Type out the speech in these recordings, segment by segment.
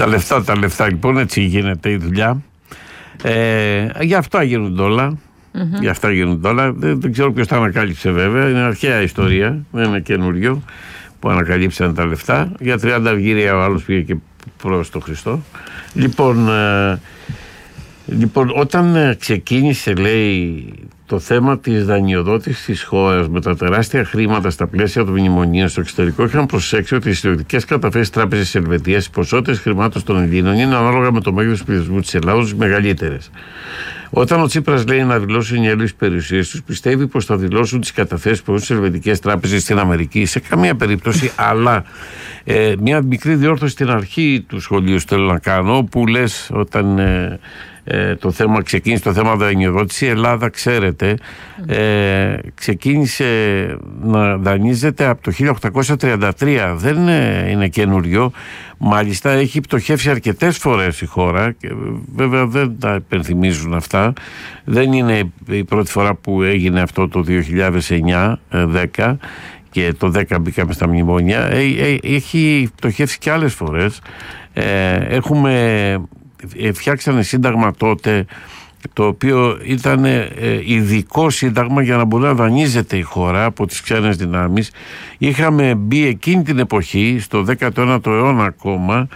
Τα λεφτά λοιπόν, έτσι γίνεται η δουλειά. Γι' αυτά γίνονται όλα. Γι' αυτά γίνονται όλα. Δεν ξέρω ποιος τα ανακάλυψε βέβαια. Είναι αρχαία ιστορία. Δεν είναι καινούριο που ανακαλύψαν τα λεφτά. Για 30 αυγήρια ο άλλος πήγε και προς το Χριστό. Λοιπόν, όταν ξεκίνησε, λέει, το θέμα της δανειοδότησης της χώρας με τα τεράστια χρήματα στα πλαίσια των μνημονίων στο εξωτερικό, είχαν προσέξει ότι οι συλλογικές καταθέσεις τράπεζες της Ελβετίας, οι ποσότητες χρημάτων των Ελλήνων είναι ανάλογα με το μέγεθος του πληθυσμού της Ελλάδος μεγαλύτερες. Όταν ο Τσίπρας λέει να δηλώσουν οι Έλληνες περιουσίες τους, πιστεύει πως θα δηλώσουν τις καταθέσεις που έχουν στις ελβετικές τράπεζες στην Αμερική. Σε καμία περίπτωση, αλλά μια μικρή διόρθωση στην αρχή του σχολείου θέλω να κάνω, που λες όταν το θέμα ξεκίνησε, το θέμα δανειοδότηση, η Ελλάδα, ξέρετε, ξεκίνησε να δανείζεται από το 1833. Δεν είναι καινούριο. Μάλιστα έχει πτωχεύσει αρκετές φορές η χώρα και βέβαια δεν τα υπενθυμίζουν αυτά. Δεν είναι η πρώτη φορά που έγινε αυτό το 2009-10 και το 10 μπήκαμε στα μνημόνια. Έχει πτωχεύσει και άλλες φορές. Φτιάξανε σύνταγμα τότε, το οποίο ήταν ειδικό σύνταγμα για να μπορεί να δανείζεται η χώρα από τις ξένες δυνάμεις. Είχαμε μπει εκείνη την εποχή, στο 19ο αιώνα ακόμα,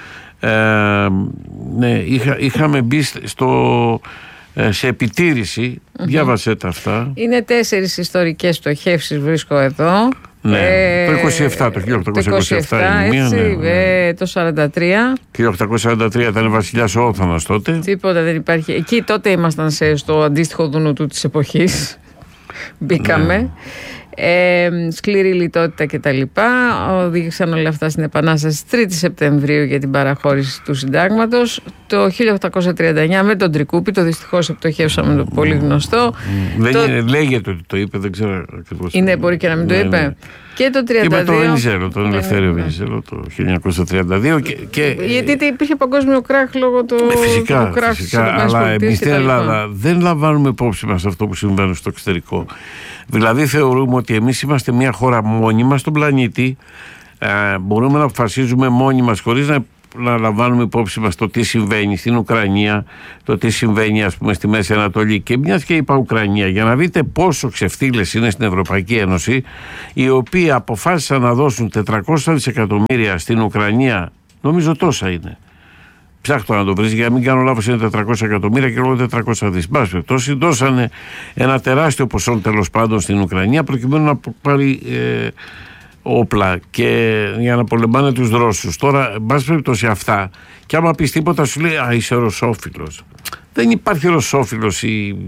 είχαμε μπει σε επιτήρηση. Διάβασέ τα αυτά. Είναι 4 ιστορικές πτωχεύσεις, βρίσκω εδώ. Ναι, το 27, το 1827 είναι μία, ναι. Το 43. 1843 ήταν βασιλιάς ο Όθωνας τότε. Τίποτα δεν υπάρχει. Εκεί τότε ήμασταν στο αντίστοιχο Δουνουτού της εποχής. Μπήκαμε. Ναι. Σκληρή λιτότητα κτλ. Οδήγησαν όλα αυτά στην Επανάσταση 3 Σεπτεμβρίου για την παραχώρηση του συντάγματος. Το 1839 με τον Τρικούπη, το δυστυχώς επιτοχεύσαμε, το πολύ γνωστό. Λέγεται ότι το είπε, δεν ξέρω ακριβώς. Μπορεί και να μην το είπε. Ναι. Και το 32. Είπε το Βενιζέλο, τον Ελευθέριο Βενιζέλο το 1932. Γιατί υπήρχε παγκόσμιο κράχ λόγω του κράχου. Φυσικά, αλλά εμείς στην Ελλάδα δεν λαμβάνουμε υπόψη μας αυτό που συμβαίνει στο εξωτερικό. Δηλαδή θεωρούμε ότι εμείς είμαστε μια χώρα μόνη μας στον πλανήτη, μπορούμε να αποφασίζουμε μόνοι μας χωρίς να λαμβάνουμε υπόψη μας το τι συμβαίνει στην Ουκρανία, το τι συμβαίνει ας πούμε στη Μέση Ανατολή. Και μιας και είπα Ουκρανία, για να δείτε πόσο ξεφτύλες είναι στην Ευρωπαϊκή Ένωση, οι οποίοι αποφάσισαν να δώσουν 400 δισεκατομμύρια στην Ουκρανία, νομίζω τόσα είναι. Ψάχτω να το βρεις, για να μην κάνω λάθος, είναι 400 εκατομμύρια και λόγω 400 δις. Μπας περιπτώσει, δώσανε ένα τεράστιο ποσό τέλος πάντων στην Ουκρανία προκειμένου να πάρει όπλα και για να πολεμάνε τους Ρώσους. Τώρα, μπας περιπτώσει αυτά, και άμα πεις τίποτα σου λέει είσαι ρωσόφιλος. Δεν υπάρχει ρωσόφιλος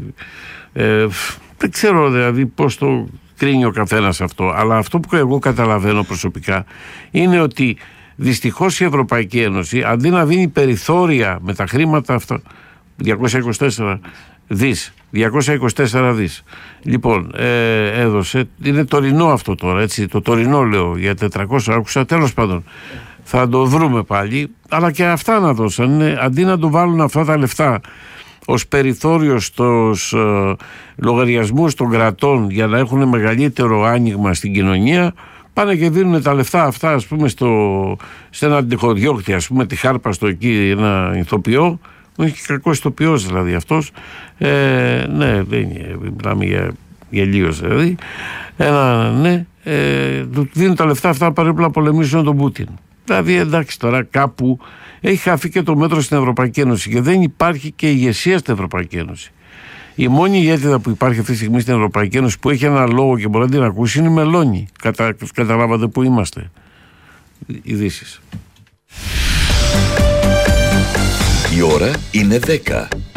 δεν ξέρω δηλαδή πώς το κρίνει ο καθένας αυτό, αλλά αυτό που εγώ καταλαβαίνω προσωπικά είναι ότι δυστυχώς η Ευρωπαϊκή Ένωση, αντί να δίνει περιθώρια με τα χρήματα αυτά, 224 δις. Λοιπόν, έδωσε, είναι τωρινό αυτό τώρα, έτσι, το τωρινό λέω, για 400 άκουσα, τέλος πάντων. Θα το βρούμε πάλι, αλλά και αυτά να δώσαν, αντί να το βάλουν αυτά τα λεφτά ως περιθώριο στους λογαριασμούς των κρατών για να έχουν μεγαλύτερο άνοιγμα στην κοινωνία, πάνε και δίνουν τα λεφτά αυτά, ας πούμε, σε έναν τυχοδιώκτη, ας πούμε, τη Χάρπα στο εκεί, ένα ηθοποιό, που είναι και κακός ηθοποιός δηλαδή αυτός, ναι, μιλάμε για γελίος δηλαδή, του δίνουν τα λεφτά αυτά πρέπει να πολεμήσουν τον Πούτιν. Δηλαδή εντάξει, τώρα κάπου έχει χαθεί και το μέτρο στην Ευρωπαϊκή Ένωση και δεν υπάρχει και ηγεσία στην Ευρωπαϊκή Ένωση. Η μόνη ηγέτηδα που υπάρχει αυτή τη στιγμή στην Ευρωπαϊκή Ένωση που έχει ένα λόγο και μπορεί να την ακούσει είναι η Μελώνη. Καταλάβατε που είμαστε. Ειδήσεις. Η ώρα είναι 10.